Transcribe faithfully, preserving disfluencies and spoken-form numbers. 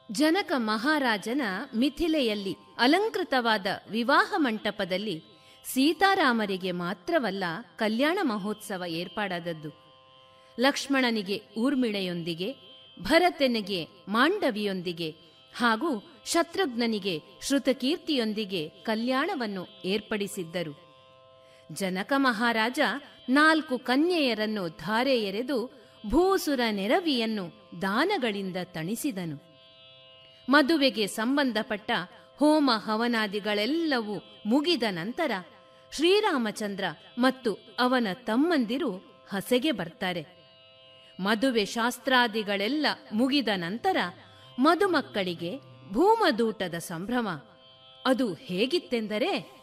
ಜನಕ ಮಹಾರಾಜನ ಮಿಥಿಲೆಯಲ್ಲಿ ಅಲಂಕೃತವಾದ ವಿವಾಹ ಮಂಟಪದಲ್ಲಿ ಸೀತಾರಾಮರಿಗೆ ಮಾತ್ರವಲ್ಲ ಕಲ್ಯಾಣ ಮಹೋತ್ಸವ ಏರ್ಪಾಡಾದದ್ದು. ಲಕ್ಷ್ಮಣನಿಗೆ ಊರ್ಮಿಳೆಯೊಂದಿಗೆ, ಭರತನಿಗೆ ಮಾಂಡವಿಯೊಂದಿಗೆ ಹಾಗೂ ಶತ್ರುಘ್ನನಿಗೆ ಶ್ರುತಕೀರ್ತಿಯೊಂದಿಗೆ ಕಲ್ಯಾಣವನ್ನು ಏರ್ಪಡಿಸಿದ್ದರು. ಜನಕ ಮಹಾರಾಜ ನಾಲ್ಕು ಕನ್ಯೆಯರನ್ನು ಧಾರೆ ಎರೆದು ಭೂಸುರ ನೆರವಿಯನ್ನು ದಾನಗಳಿಂದ ತಣಿಸಿದನು. ಮದುವೆಗೆ ಸಂಬಂಧಪಟ್ಟ ಹೋಮ ಹವನಾದಿಗಳೆಲ್ಲವೂ ಮುಗಿದ ನಂತರ ಶ್ರೀರಾಮಚಂದ್ರ ಮತ್ತು ಅವನ ತಮ್ಮಂದಿರು ಹಸೆಗೆ ಬರ್ತಾರೆ. ಮದುವೆ ಶಾಸ್ತ್ರಾದಿಗಳೆಲ್ಲ ಮುಗಿದ ನಂತರ ಮದುಮಕ್ಕಳಿಗೆ ಭೂಮದೂಟದ ಸಂಭ್ರಮ. ಅದು ಹೇಗಿತ್ತೆಂದರೆ